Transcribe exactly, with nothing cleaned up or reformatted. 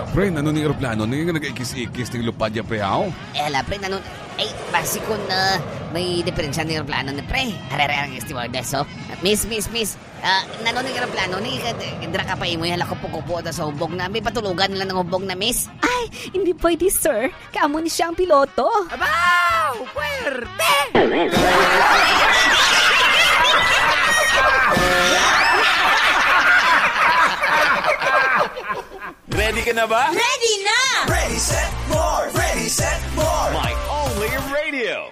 Pre, nanon ng aeroplano, hindi ka nag-ikis-ikis ng lupad ya, pre, how? Eh, ala, pre, nanon... Ay, basi ko na may diferensya ng aeroplano na, pre. Harare ang stewardess, oh. Miss, miss, miss. Uh, nanon ng aeroplano, ni dra ka pa imo, hala kupo-kupo ta sa hubog na. May patulugan nila ng hubog na, miss. Ay, hindi pwede, sir. Kaamo ni siyang piloto. Abaw! Puwerte! Ready ka na ba? Ready na! Ready, set, more! Ready, set, more! My only radio.